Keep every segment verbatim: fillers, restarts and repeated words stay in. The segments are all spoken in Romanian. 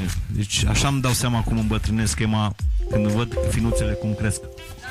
Deci așa îmi dau seama cum îmbătrânesc schema când văd finuțele cum cresc.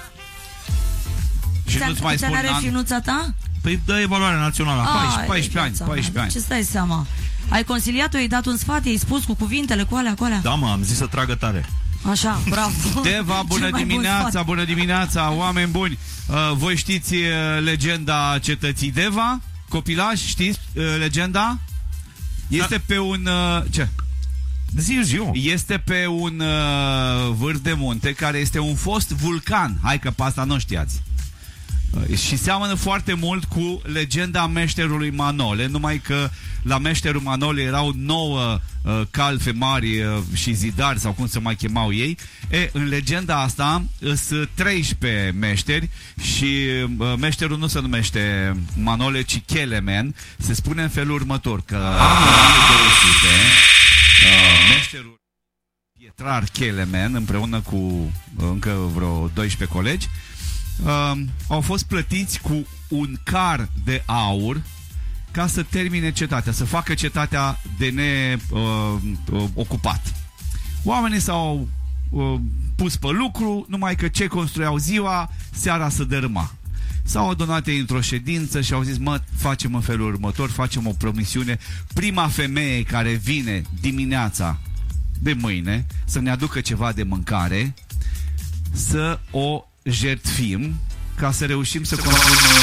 Și nu-ți mai spun are an... finuța ta? Păi dă evaluarea națională. paisprezece ani, paisprezece ani. Ce stai seama? Ai conciliat-o, i-ai dat un sfat, i-ai spus cu cuvintele, cu alea, cu alea? Da, mă, am zis să tragă tare. Așa, bravo. Deva, bună dimineața, bună dimineața, oameni buni. Uh, voi știți uh, legenda cetății Deva? Copilași, știți uh, legenda? Este da. pe un... Uh, ce? Zi, zi, eu. Este pe un uh, vârf de munte care este un fost vulcan. Hai că pe asta nu știați. Uh, și seamănă foarte mult cu legenda meșterului Manole, numai că la meșterul Manole erau nouă uh, calfe mari uh, și zidari, sau cum se mai chemau ei. E, în legenda asta sunt treisprezece meșteri și uh, meșterul nu se numește Manole, ci Kelemen. Se spune în felul următor, că în o mie două sute uh, meșterul Pietrar Kelemen, împreună cu uh, încă vreo doisprezece colegi, uh, au fost plătiți cu un car de aur ca să termine cetatea, să facă cetatea de neocupat. Uh, Oamenii s-au uh, pus pe lucru, numai că ce construiau ziua, seara se dărâma. S-au adunat ei într-o ședință și au zis, mă, facem în felul următor, facem o promisiune, prima femeie care vine dimineața de mâine să ne aducă ceva de mâncare, să o jertfim ca să reușim să construim